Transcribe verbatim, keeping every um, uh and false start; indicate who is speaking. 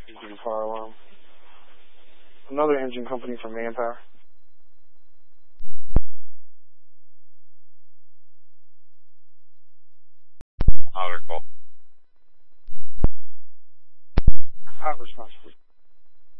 Speaker 1: the fire alarm. Another engine company from Manpower.
Speaker 2: Outer call.
Speaker 1: Hot response.